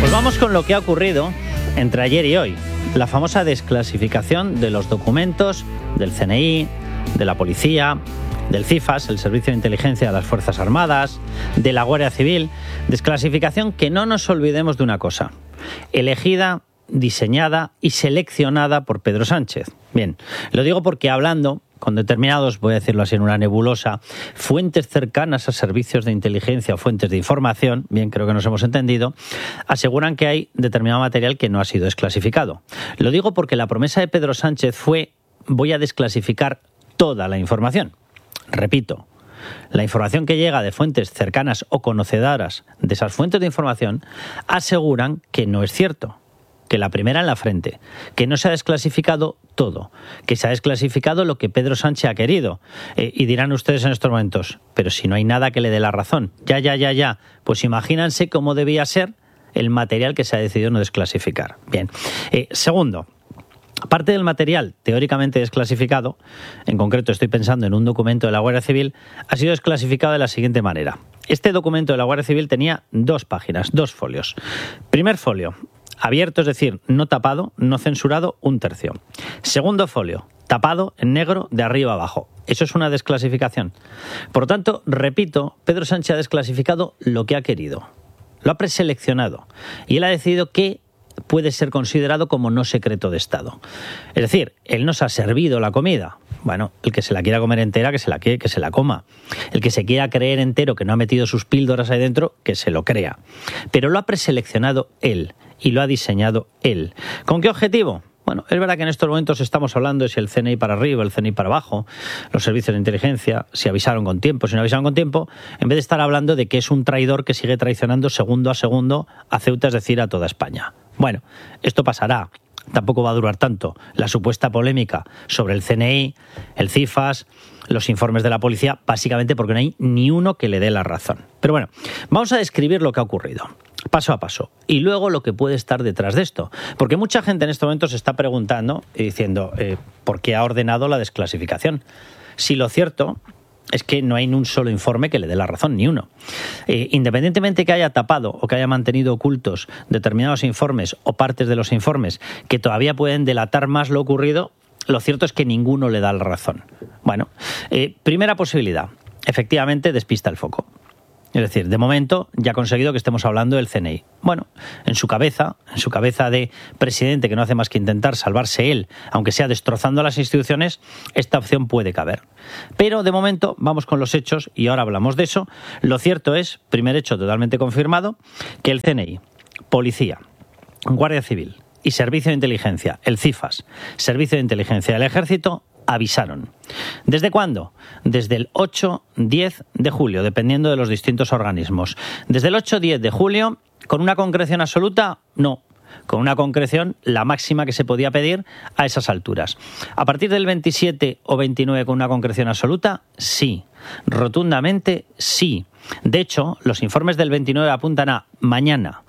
Pues vamos con lo que ha ocurrido entre ayer y hoy. La famosa desclasificación de los documentos del CNI, de la Policía, del CIFAS, el Servicio de Inteligencia de las Fuerzas Armadas, de la Guardia Civil. Desclasificación que no nos olvidemos de una cosa. Elegida, diseñada y seleccionada por Pedro Sánchez. Bien, lo digo porque hablando con determinados, voy a decirlo así en una nebulosa, fuentes cercanas a servicios de inteligencia o fuentes de información, bien, creo que nos hemos entendido, aseguran que hay determinado material que no ha sido desclasificado. Lo digo porque la promesa de Pedro Sánchez fue: voy a desclasificar toda la información. Repito, la información que llega de fuentes cercanas o conocedoras de esas fuentes de información aseguran que no es cierto. Que la primera en la frente, que no se ha desclasificado todo, que se ha desclasificado lo que Pedro Sánchez ha querido. Y dirán ustedes en estos momentos, pero si no hay nada que le dé la razón. Ya. Pues imagínense cómo debía ser el material que se ha decidido no desclasificar. Bien. Segundo, aparte del material teóricamente desclasificado, en concreto estoy pensando en un documento de la Guardia Civil, ha sido desclasificado de la siguiente manera. Este documento de la Guardia Civil tenía 2 páginas, 2 folios. Primer folio, abierto, es decir, no tapado, no censurado, 1/3. Segundo folio, tapado en negro de arriba abajo. Eso es una desclasificación. Por lo tanto, repito, Pedro Sánchez ha desclasificado lo que ha querido. Lo ha preseleccionado. Y él ha decidido que puede ser considerado como no secreto de Estado. Es decir, él nos ha servido la comida. Bueno, el que se la quiera comer entera, que se la coma. El que se quiera creer entero que no ha metido sus píldoras ahí dentro, que se lo crea. Pero lo ha preseleccionado él y lo ha diseñado él. ¿Con qué objetivo? Bueno, es verdad que en estos momentos estamos hablando de si el CNI para arriba, el CNI para abajo, los servicios de inteligencia, si avisaron con tiempo, si no avisaron con tiempo, en vez de estar hablando de que es un traidor que sigue traicionando segundo a segundo a Ceuta, es decir, a toda España. Bueno, esto pasará. Tampoco va a durar tanto la supuesta polémica sobre el CNI, el CIFAS, los informes de la policía, básicamente porque no hay ni uno que le dé la razón. Pero bueno, vamos a describir lo que ha ocurrido, paso a paso, y luego lo que puede estar detrás de esto. Porque mucha gente en este momento se está preguntando y diciendo ¿por qué ha ordenado la desclasificación? Si lo cierto es que no hay ni un solo informe que le dé la razón, ni uno. Independientemente que haya tapado o que haya mantenido ocultos determinados informes o partes de los informes que todavía pueden delatar más lo ocurrido, lo cierto es que ninguno le da la razón. Bueno, primera posibilidad, efectivamente despista el foco. Es decir, de momento ya ha conseguido que estemos hablando del CNI. Bueno, en su cabeza de presidente que no hace más que intentar salvarse él, aunque sea destrozando las instituciones, esta opción puede caber. Pero de momento vamos con los hechos y ahora hablamos de eso. Lo cierto es, primer hecho totalmente confirmado, que el CNI, Policía, Guardia Civil y Servicio de Inteligencia, el CIFAS, Servicio de Inteligencia del Ejército, avisaron. ¿Desde cuándo? Desde el 8-10 de julio, dependiendo de los distintos organismos. Desde el 8-10 de julio, ¿con una concreción absoluta? No. Con una concreción, la máxima que se podía pedir a esas alturas. ¿A partir del 27 o 29 con una concreción absoluta? Sí. Rotundamente sí. De hecho, los informes del 29 apuntan a mañana.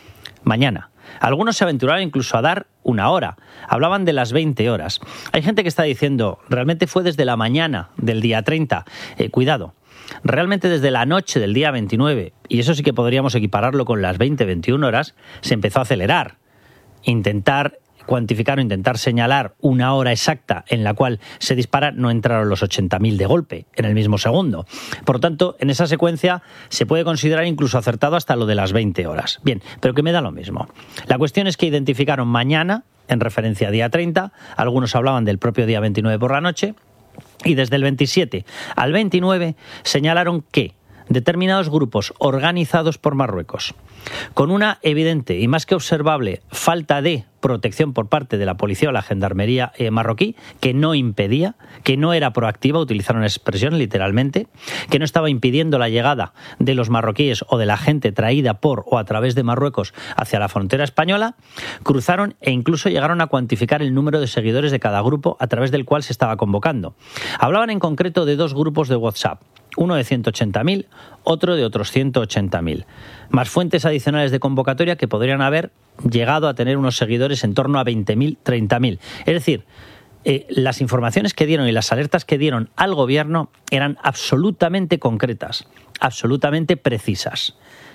Algunos se aventuraron incluso a dar una hora. Hablaban de las 20 horas. Hay gente que está diciendo, realmente fue desde la mañana del día 30. Cuidado. Realmente desde la noche del día 29, y eso sí que podríamos equipararlo con las 20-21 horas, se empezó a acelerar. Intentar cuantificar o intentar señalar una hora exacta en la cual se dispara, no entraron los 80.000 de golpe en el mismo segundo. Por lo tanto, en esa secuencia se puede considerar incluso acertado hasta lo de las 20 horas. Bien, pero que me da lo mismo. La cuestión es que identificaron mañana, en referencia a día 30, algunos hablaban del propio día 29 por la noche, y desde el 27 al 29 señalaron que determinados grupos organizados por Marruecos, con una evidente y más que observable falta de protección por parte de la policía o la gendarmería marroquí, que no impedía, que no era proactiva, utilizaron la expresión literalmente, que no estaba impidiendo la llegada de los marroquíes o de la gente traída por o a través de Marruecos hacia la frontera española, cruzaron e incluso llegaron a cuantificar el número de seguidores de cada grupo a través del cual se estaba convocando. Hablaban en concreto de 2 grupos de WhatsApp, uno de 180.000, otro de otros 180.000, más fuentes adicionales de convocatoria que podrían haber llegado a tener unos seguidores en torno a 20.000, 30.000. Es decir, las informaciones que dieron y las alertas que dieron al gobierno eran absolutamente concretas, absolutamente precisas.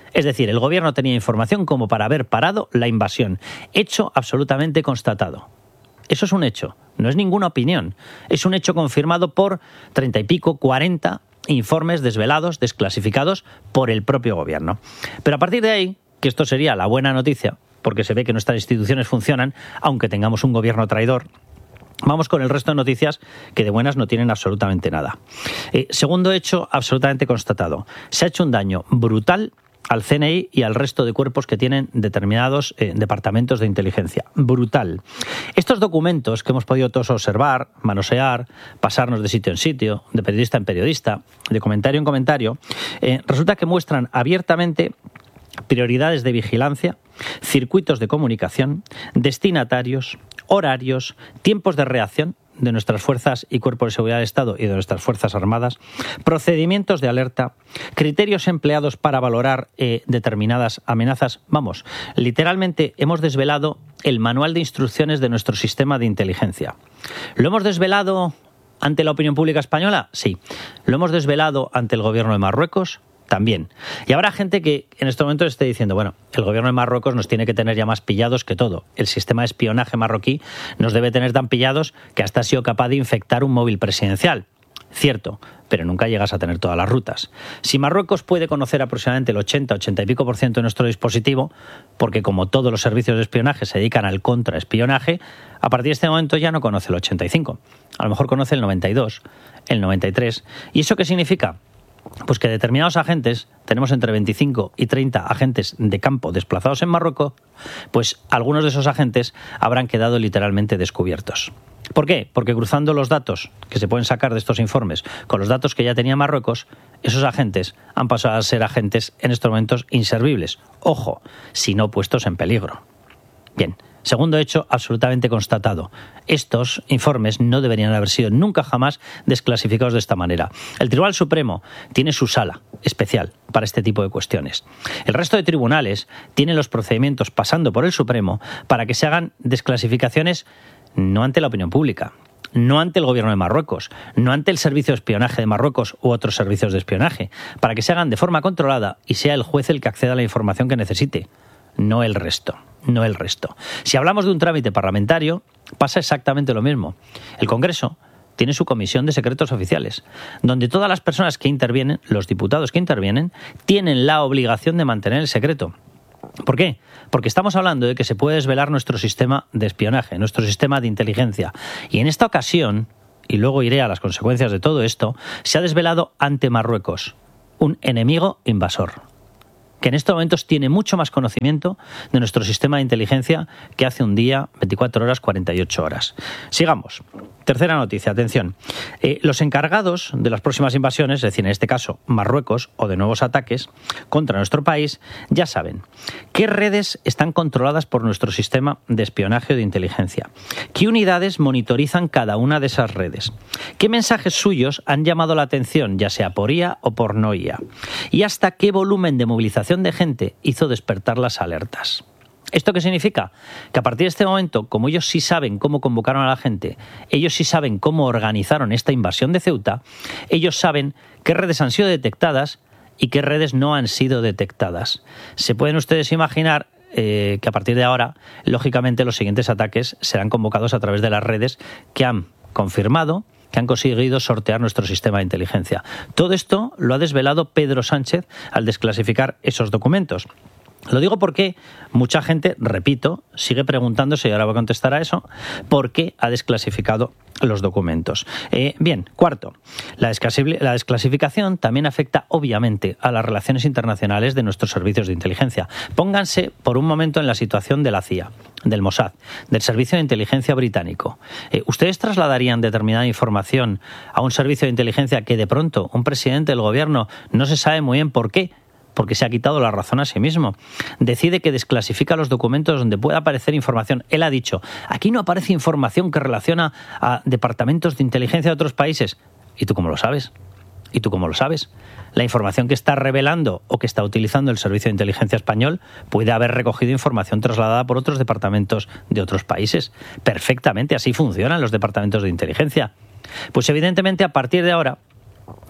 Es decir, el gobierno tenía información como para haber parado la invasión. Hecho absolutamente constatado. Eso es un hecho, no es ninguna opinión. Es un hecho confirmado por 30 y pico, 40 informes desvelados, desclasificados por el propio gobierno. Pero a partir de ahí, que esto sería la buena noticia, porque se ve que nuestras instituciones funcionan, aunque tengamos un gobierno traidor, vamos con el resto de noticias que de buenas no tienen absolutamente nada. Segundo hecho absolutamente constatado. Se ha hecho un daño brutal al CNI y al resto de cuerpos que tienen determinados departamentos de inteligencia. Brutal. Estos documentos que hemos podido todos observar, manosear, pasarnos de sitio en sitio, de periodista en periodista, de comentario en comentario, resulta que muestran abiertamente prioridades de vigilancia, circuitos de comunicación, destinatarios, horarios, tiempos de reacción de nuestras fuerzas y cuerpos de seguridad del Estado y de nuestras fuerzas armadas, procedimientos de alerta, criterios empleados para valorar determinadas amenazas. Vamos, literalmente hemos desvelado el manual de instrucciones de nuestro sistema de inteligencia. ¿Lo hemos desvelado ante la opinión pública española? Sí. ¿Lo hemos desvelado ante el gobierno de Marruecos? También. Y habrá gente que en este momento esté diciendo, bueno, el gobierno de Marruecos nos tiene que tener ya más pillados que todo. El sistema de espionaje marroquí nos debe tener tan pillados que hasta ha sido capaz de infectar un móvil presidencial. Cierto, pero nunca llegas a tener todas las rutas. Si Marruecos puede conocer aproximadamente el 80 y pico % de nuestro dispositivo, porque como todos los servicios de espionaje se dedican al contraespionaje, a partir de este momento ya no conoce el 85. A lo mejor conoce el 92, el 93. ¿Y eso qué significa? Pues que determinados agentes, tenemos entre 25 y 30 agentes de campo desplazados en Marruecos, pues algunos de esos agentes habrán quedado literalmente descubiertos. ¿Por qué? Porque cruzando los datos que se pueden sacar de estos informes con los datos que ya tenía Marruecos, esos agentes han pasado a ser agentes en estos momentos inservibles. Ojo, si no puestos en peligro. Bien. Segundo hecho absolutamente constatado. Estos informes no deberían haber sido nunca jamás desclasificados de esta manera. El Tribunal Supremo tiene su sala especial para este tipo de cuestiones. El resto de tribunales tienen los procedimientos pasando por el Supremo para que se hagan desclasificaciones no ante la opinión pública, no ante el gobierno de Marruecos, no ante el servicio de espionaje de Marruecos u otros servicios de espionaje, para que se hagan de forma controlada y sea el juez el que acceda a la información que necesite, no el resto. No el resto. Si hablamos de un trámite parlamentario, pasa exactamente lo mismo. El Congreso tiene su comisión de secretos oficiales, donde todas las personas que intervienen, los diputados que intervienen, tienen la obligación de mantener el secreto. ¿Por qué? Porque estamos hablando de que se puede desvelar nuestro sistema de espionaje, nuestro sistema de inteligencia. Y en esta ocasión, y luego iré a las consecuencias de todo esto, se ha desvelado ante Marruecos, un enemigo invasor, que en estos momentos tiene mucho más conocimiento de nuestro sistema de inteligencia que hace un día, 24 horas, 48 horas. Sigamos. Tercera noticia, atención. Los encargados de las próximas invasiones, es decir, en este caso Marruecos, o de nuevos ataques contra nuestro país, ya saben qué redes están controladas por nuestro sistema de espionaje o de inteligencia, qué unidades monitorizan cada una de esas redes, qué mensajes suyos han llamado la atención, ya sea por IA o por no IA, y hasta qué volumen de movilización de gente hizo despertar las alertas. ¿Esto qué significa? Que a partir de este momento, como ellos sí saben cómo convocaron a la gente, ellos sí saben cómo organizaron esta invasión de Ceuta, ellos saben qué redes han sido detectadas y qué redes no han sido detectadas. Se pueden ustedes imaginar que a partir de ahora, lógicamente, los siguientes ataques serán convocados a través de las redes que han confirmado que han conseguido sortear nuestro sistema de inteligencia. Todo esto lo ha desvelado Pedro Sánchez al desclasificar esos documentos. Lo digo porque mucha gente, repito, sigue preguntándose, y ahora voy a contestar a eso, ¿por qué ha desclasificado los documentos? Bien, cuarto, la desclasificación también afecta obviamente a las relaciones internacionales de nuestros servicios de inteligencia. Pónganse por un momento en la situación de la CIA, del Mossad, del Servicio de Inteligencia británico. ¿Ustedes trasladarían determinada información a un servicio de inteligencia que de pronto un presidente del gobierno no se sabe muy bien por qué? Porque se ha quitado la razón a sí mismo. Decide que desclasifica los documentos donde pueda aparecer información. Él ha dicho, aquí no aparece información que relaciona a departamentos de inteligencia de otros países. ¿Y tú cómo lo sabes? ¿Y tú cómo lo sabes? La información que está revelando o que está utilizando el Servicio de Inteligencia español puede haber recogido información trasladada por otros departamentos de otros países. Perfectamente, así funcionan los departamentos de inteligencia. Pues evidentemente a partir de ahora,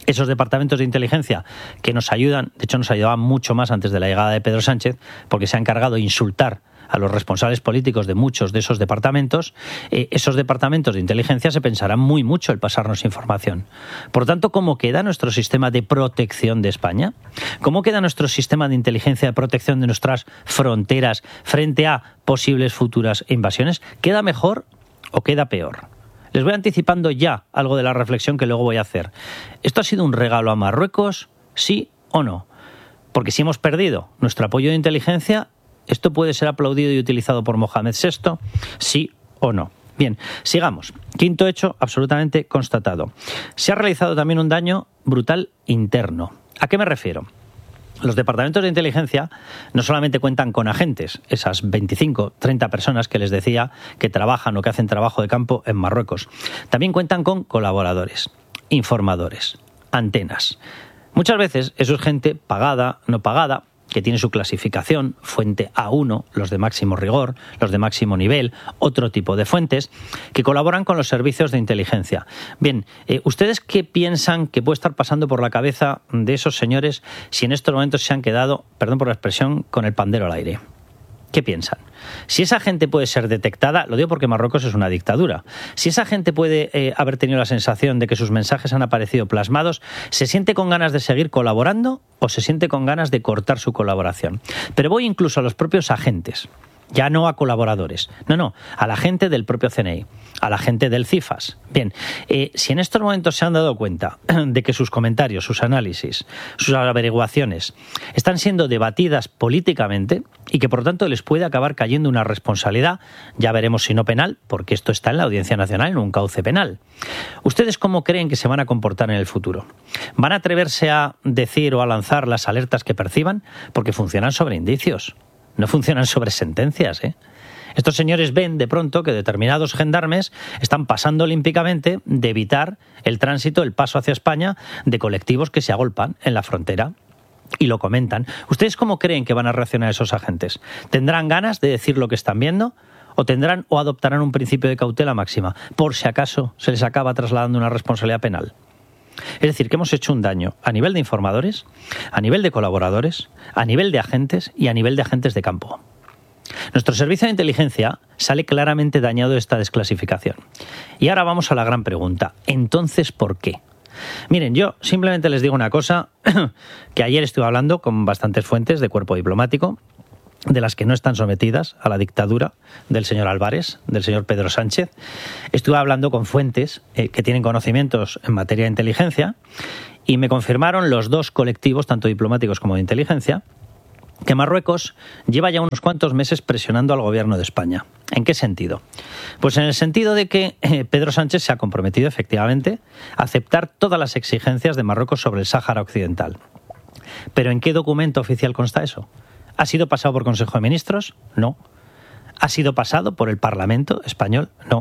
Esos departamentos de inteligencia que nos ayudan, de hecho nos ayudaban mucho más antes de la llegada de Pedro Sánchez, porque se ha encargado de insultar a los responsables políticos de muchos de esos departamentos, esos departamentos de inteligencia se pensarán muy mucho el pasarnos información. Por tanto, ¿cómo queda nuestro sistema de protección de España? ¿Cómo queda nuestro sistema de inteligencia de protección de nuestras fronteras frente a posibles futuras invasiones? ¿Queda mejor o queda peor? Les voy anticipando ya algo de la reflexión que luego voy a hacer. ¿Esto ha sido un regalo a Marruecos? ¿Sí o no? Porque si hemos perdido nuestro apoyo de inteligencia, ¿esto puede ser aplaudido y utilizado por Mohamed VI? ¿Sí o no? Bien, sigamos. Quinto hecho absolutamente constatado. Se ha realizado también un daño brutal interno. ¿A qué me refiero? Los departamentos de inteligencia no solamente cuentan con agentes, esas 25, 30 personas que les decía que trabajan o que hacen trabajo de campo en Marruecos. También cuentan con colaboradores, informadores, antenas. Muchas veces eso es gente pagada, no pagada, que tiene su clasificación, fuente A1, los de máximo rigor, los de máximo nivel, otro tipo de fuentes, que colaboran con los servicios de inteligencia. Bien, ¿ustedes qué piensan que puede estar pasando por la cabeza de esos señores si en estos momentos se han quedado, perdón por la expresión, con el pandero al aire? ¿Qué piensan? Si esa gente puede ser detectada, lo digo porque Marruecos es una dictadura, si esa gente puede haber tenido la sensación de que sus mensajes han aparecido plasmados, ¿se siente con ganas de seguir colaborando o se siente con ganas de cortar su colaboración? Pero voy incluso a los propios agentes, ya no a colaboradores, no, a la gente del propio CNI, a la gente del CIFAS. Bien, si en estos momentos se han dado cuenta de que sus comentarios, sus análisis, sus averiguaciones están siendo debatidas políticamente y que por tanto les puede acabar cayendo una responsabilidad, ya veremos si no penal, porque esto está en la Audiencia Nacional, en un cauce penal. ¿Ustedes cómo creen que se van a comportar en el futuro? ¿Van a atreverse a decir o a lanzar las alertas que perciban? Porque funcionan sobre indicios. No funcionan sobre sentencias, ¿eh? Estos señores ven de pronto que determinados gendarmes están pasando olímpicamente de evitar el tránsito, el paso hacia España de colectivos que se agolpan en la frontera. Y lo comentan. ¿Ustedes cómo creen que van a reaccionar esos agentes? ¿Tendrán ganas de decir lo que están viendo? ¿O tendrán o adoptarán un principio de cautela máxima, por si acaso se les acaba trasladando una responsabilidad penal? Es decir, que hemos hecho un daño a nivel de informadores, a nivel de colaboradores, a nivel de agentes y a nivel de agentes de campo. Nuestro servicio de inteligencia sale claramente dañado de esta desclasificación. Y ahora vamos a la gran pregunta. ¿Entonces por qué? Miren, yo simplemente les digo una cosa, que ayer estuve hablando con bastantes fuentes de cuerpo diplomático, de las que no están sometidas a la dictadura del señor Álvarez, del señor Pedro Sánchez. Estuve hablando con fuentes que tienen conocimientos en materia de inteligencia y me confirmaron los dos colectivos, tanto diplomáticos como de inteligencia, que Marruecos lleva ya unos cuantos meses presionando al gobierno de España. ¿En qué sentido? Pues en el sentido de que Pedro Sánchez se ha comprometido efectivamente a aceptar todas las exigencias de Marruecos sobre el Sáhara Occidental. ¿Pero en qué documento oficial consta eso? ¿Ha sido pasado por Consejo de Ministros? No. ¿Ha sido pasado por el Parlamento español? No.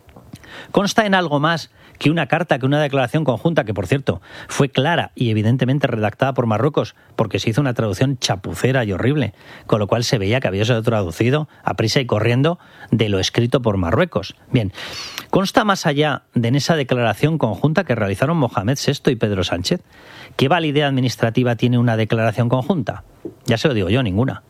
¿Consta en algo más que una carta, que una declaración conjunta, que por cierto fue clara y evidentemente redactada por Marruecos, porque se hizo una traducción chapucera y horrible, con lo cual se veía que había sido traducido a prisa y corriendo de lo escrito por Marruecos? Bien, ¿consta más allá de en esa declaración conjunta que realizaron Mohamed VI y Pedro Sánchez? ¿Qué validez administrativa tiene una declaración conjunta? Ya se lo digo yo, ninguna.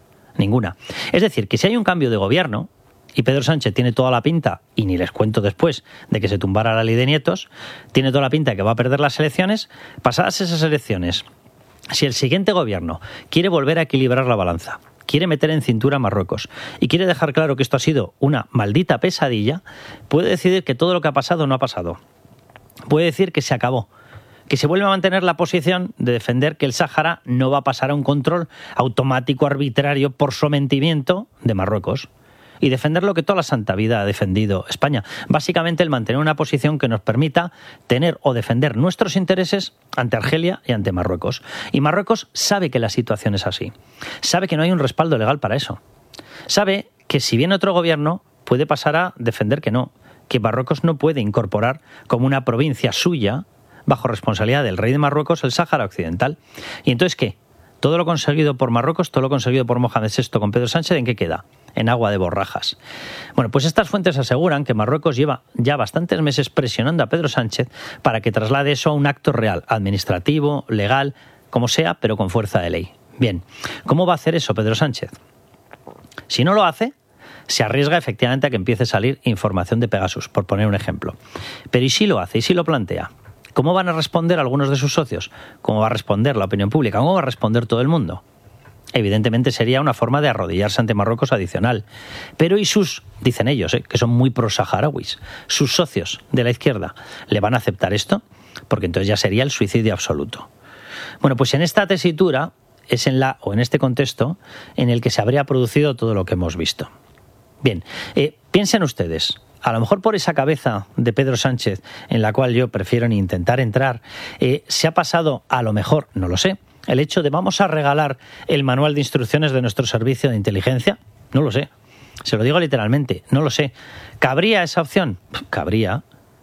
Es decir, que si hay un cambio de gobierno, y Pedro Sánchez tiene toda la pinta, y ni les cuento después de que se tumbara la ley de nietos, tiene toda la pinta de que va a perder las elecciones, pasadas esas elecciones, si el siguiente gobierno quiere volver a equilibrar la balanza, quiere meter en cintura a Marruecos y quiere dejar claro que esto ha sido una maldita pesadilla, puede decidir que todo lo que ha pasado no ha pasado. Puede decir que se acabó, que se vuelve a mantener la posición de defender que el Sáhara no va a pasar a un control automático, arbitrario, por sometimiento de Marruecos. Y defender lo que toda la santa vida ha defendido España. Básicamente el mantener una posición que nos permita tener o defender nuestros intereses ante Argelia y ante Marruecos. Y Marruecos sabe que la situación es así. Sabe que no hay un respaldo legal para eso. Sabe que si viene otro gobierno puede pasar a defender que no, que Marruecos no puede incorporar como una provincia suya, bajo responsabilidad del rey de Marruecos, el Sáhara Occidental. ¿Y entonces qué? Todo lo conseguido por Marruecos, todo lo conseguido por Mohamed VI con Pedro Sánchez, ¿en qué queda? en agua de borrajas. Bueno, pues estas fuentes aseguran que Marruecos lleva ya bastantes meses presionando a Pedro Sánchez para que traslade eso a un acto real, administrativo, legal, como sea, pero con fuerza de ley. Bien, ¿cómo va a hacer eso Pedro Sánchez? Si no lo hace, se arriesga efectivamente a que empiece a salir información de Pegasus, por poner un ejemplo. Pero ¿y si lo hace? ¿Y si lo plantea? ¿Cómo van a responder algunos de sus socios? ¿Cómo va a responder la opinión pública? ¿Cómo va a responder todo el mundo? Evidentemente sería una forma de arrodillarse ante Marruecos adicional. Pero ¿y sus, dicen ellos, que son muy pro-saharauis, sus socios de la izquierda, le van a aceptar esto? Porque entonces ya sería el suicidio absoluto. Bueno, pues en esta tesitura es en este contexto en el que se habría producido todo lo que hemos visto. Bien, piensen ustedes, a lo mejor por esa cabeza de Pedro Sánchez, en la cual yo prefiero ni intentar entrar, se ha pasado, a lo mejor, no lo sé, el hecho de vamos a regalar el manual de instrucciones de nuestro servicio de inteligencia. No lo sé, se lo digo literalmente, no lo sé. ¿Cabría esa opción? Cabría.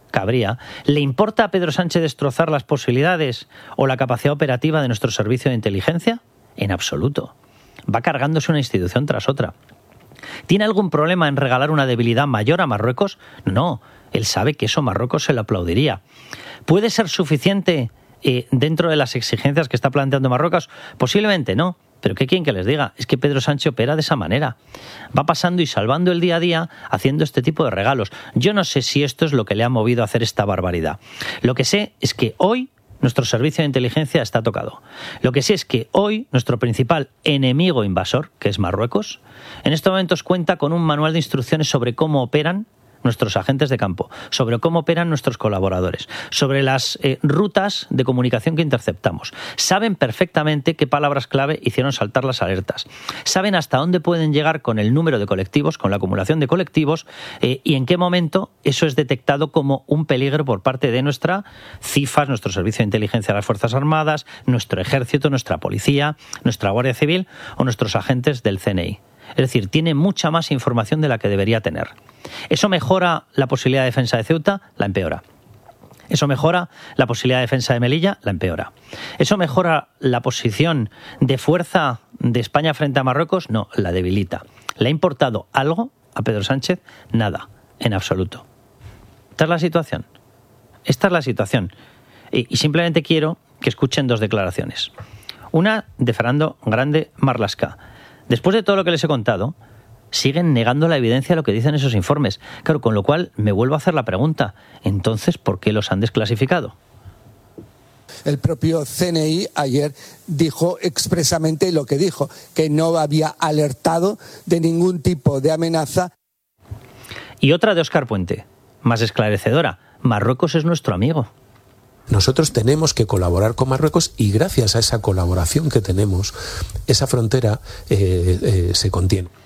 ¿Le importa a Pedro Sánchez destrozar las posibilidades o la capacidad operativa de nuestro servicio de inteligencia? En absoluto. Va cargándose una institución tras otra. ¿Tiene algún problema en regalar una debilidad mayor a Marruecos? No, él sabe que eso Marruecos se lo aplaudiría. ¿Puede ser suficiente dentro de las exigencias que está planteando Marruecos? Posiblemente no, pero ¿qué quieren que les diga? Es que Pedro Sánchez opera de esa manera. Va pasando y salvando el día a día haciendo este tipo de regalos. Yo no sé si esto es lo que le ha movido a hacer esta barbaridad. Lo que sé es que hoy nuestro servicio de inteligencia está tocado. Lo que sé es que hoy nuestro principal enemigo invasor, que es Marruecos, en estos momentos cuenta con un manual de instrucciones sobre cómo operan nuestros agentes de campo, sobre cómo operan nuestros colaboradores, sobre las rutas de comunicación que interceptamos. Saben perfectamente qué palabras clave hicieron saltar las alertas. Saben hasta dónde pueden llegar con el número de colectivos, con la acumulación de colectivos, y en qué momento eso es detectado como un peligro por parte de nuestra CIFAS, nuestro Servicio de Inteligencia de las Fuerzas Armadas, nuestro Ejército, nuestra Policía, nuestra Guardia Civil o nuestros agentes del CNI. Es decir, tiene mucha más información de la que debería tener. ¿Eso mejora la posibilidad de defensa de Ceuta? La empeora. ¿Eso mejora la posibilidad de defensa de Melilla? La empeora. ¿Eso mejora la posición de fuerza de España frente a Marruecos? No, la debilita. ¿Le ha importado algo a Pedro Sánchez? Nada, en absoluto. Esta es la situación. Esta es la situación. Y simplemente quiero que escuchen dos declaraciones. Una de Fernando Grande Marlaska. Después de todo lo que les he contado, siguen negando la evidencia de lo que dicen esos informes. Claro, con lo cual me vuelvo a hacer la pregunta, entonces, ¿por qué los han desclasificado? El propio CNI ayer dijo expresamente lo que dijo, que no había alertado de ningún tipo de amenaza. Y otra de Óscar Puente, más esclarecedora. Marruecos es nuestro amigo. Nosotros tenemos que colaborar con Marruecos y gracias a esa colaboración que tenemos, esa frontera se contiene.